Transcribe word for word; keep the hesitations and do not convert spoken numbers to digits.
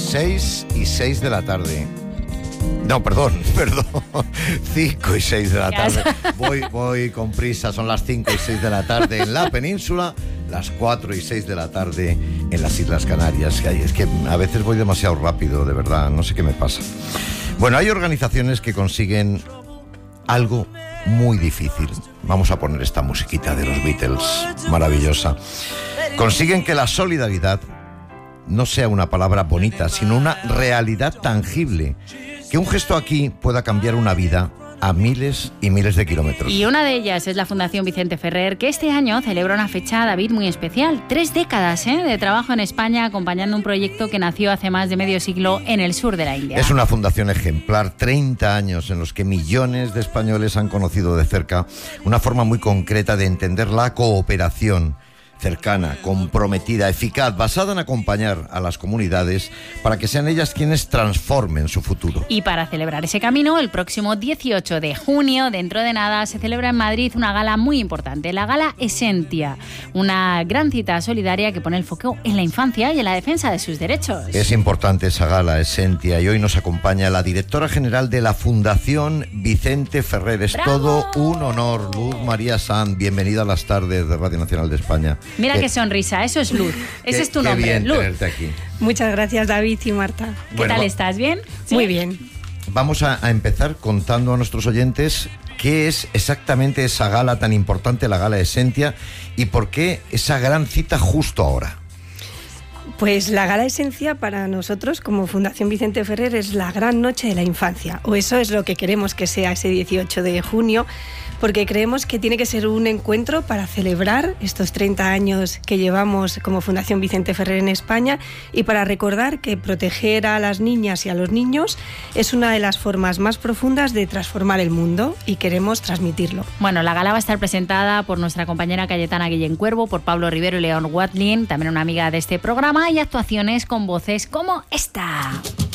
seis y seis de la tarde. No, perdón, perdón. cinco y seis de la tarde. Voy, voy con prisa, son las cinco y seis de la tarde en la península, las cuatro y seis de la tarde en las Islas Canarias. Es que a veces voy demasiado rápido, de verdad, no sé qué me pasa. Bueno, hay organizaciones que consiguen algo muy difícil. Vamos a poner esta musiquita de los Beatles, maravillosa. Consiguen que la solidaridad no sea una palabra bonita, sino una realidad tangible. Que un gesto aquí pueda cambiar una vida a miles y miles de kilómetros. Y una de ellas es la Fundación Vicente Ferrer, que este año celebra una fecha, David, muy especial. Tres décadas ¿eh? de trabajo en España acompañando un proyecto que nació hace más de medio siglo en el sur de la India. Es una fundación ejemplar, treinta años en los que millones de españoles han conocido de cerca una forma muy concreta de entender la cooperación cercana, comprometida, eficaz, basada en acompañar a las comunidades para que sean ellas quienes transformen su futuro. Y para celebrar ese camino, el próximo dieciocho de junio, dentro de nada, se celebra en Madrid una gala muy importante, la Gala Esentia, una gran cita solidaria que pone el foco en la infancia y en la defensa de sus derechos. Es importante esa gala Esentia y hoy nos acompaña la directora general de la Fundación Vicente Ferrer. Es ¡Bravo! Todo un honor. Luz María Sanz, bienvenida a las tardes de Radio Nacional de España. Mira qué, qué sonrisa, eso es Luz. Ese qué, es tu qué nombre, bien Luz. tenerte aquí. Muchas gracias, David y Marta. ¿Qué Bueno, tal va- estás? ¿Bien? ¿Sí? Muy bien. Vamos a, a empezar contando a nuestros oyentes qué es exactamente esa gala tan importante, la Gala Esentia, y por qué esa gran cita justo ahora. Pues la Gala Esencia para nosotros como Fundación Vicente Ferrer es la gran noche de la infancia, o eso es lo que queremos que sea ese dieciocho de junio, porque creemos que tiene que ser un encuentro para celebrar estos treinta años que llevamos como Fundación Vicente Ferrer en España y para recordar que proteger a las niñas y a los niños es una de las formas más profundas de transformar el mundo y queremos transmitirlo. Bueno, la gala va a estar presentada por nuestra compañera Cayetana Guillén Cuervo, por Pablo Rivero y León Watlin, también una amiga de este programa, y actuaciones con voces como esta.